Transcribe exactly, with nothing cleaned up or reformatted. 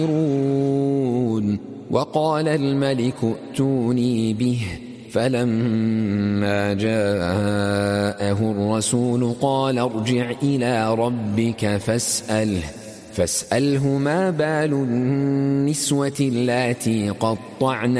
وقال الملك ائتوني به فلما جاءه الرسول قال ارجع إلى ربك فاسأله فاسأله ما بال النسوة اللاتي قطعن